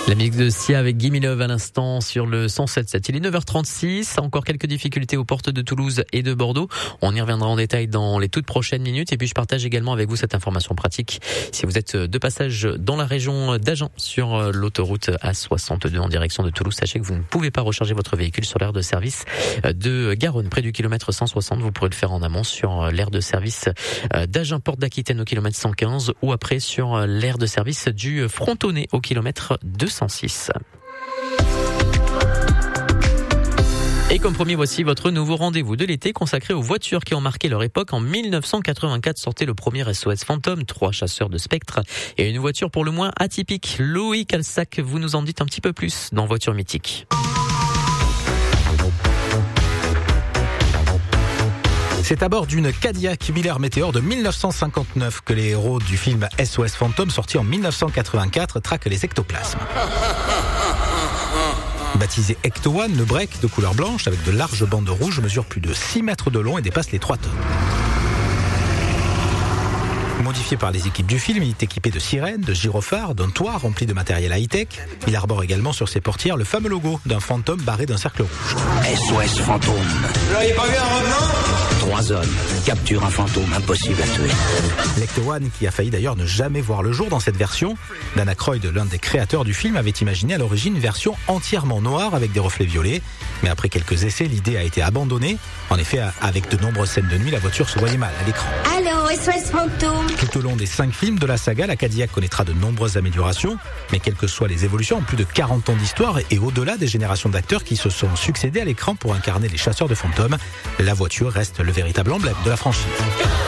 La musique de Sia avec Gimme Love à l'instant sur le 107.7. Il est 9h36. Encore quelques difficultés aux portes de Toulouse et de Bordeaux. On y reviendra en détail dans les toutes prochaines minutes. Et puis je partage également avec vous cette information pratique. Si vous êtes de passage dans la région d'Agen sur l'autoroute A62 en direction de Toulouse, sachez que vous ne pouvez pas recharger votre véhicule sur l'aire de service de Garonne, près du kilomètre 160. Vous pourrez le faire en amont sur l'aire de service d'Agen Porte d'Aquitaine au kilomètre 115 ou après sur l'aire de service du Frontonnet au kilomètre 206. Et comme promis, voici votre nouveau rendez-vous de l'été consacré aux voitures qui ont marqué leur époque. En 1984 sortait le premier SOS Fantôme, 3 chasseurs de spectres et une voiture pour le moins atypique. Loïc Alsac, vous nous en dites un petit peu plus dans Voiture Mythique. C'est à bord d'une Cadillac Miller Meteor de 1959 que les héros du film SOS Fantôme, sorti en 1984, traquent les ectoplasmes. Baptisé Ecto One, le break de couleur blanche avec de larges bandes rouges mesure plus de 6 mètres de long et dépasse les 3 tonnes. Modifié par les équipes du film, il est équipé de sirènes, de gyrophares, d'un toit rempli de matériel high-tech. Il arbore également sur ses portières le fameux logo d'un fantôme barré d'un cercle rouge. SOS Fantôme. Vous n'avez pas vu un revenant ? 3 hommes capturent un fantôme impossible à tuer. L'Ecto One, qui a failli d'ailleurs ne jamais voir le jour dans cette version. Dan Aykroyd, l'un des créateurs du film, avait imaginé à l'origine une version entièrement noire avec des reflets violets. Mais après quelques essais, l'idée a été abandonnée. En effet, avec de nombreuses scènes de nuit, la voiture se voyait mal à l'écran. Allô, SOS Fantôme. Tout au long des 5 films de la saga, la Cadillac connaîtra de nombreuses améliorations. Mais quelles que soient les évolutions, en plus de 40 ans d'histoire et au-delà des générations d'acteurs qui se sont succédés à l'écran pour incarner les chasseurs de fantômes, la voiture reste le véritable emblème de la franchise.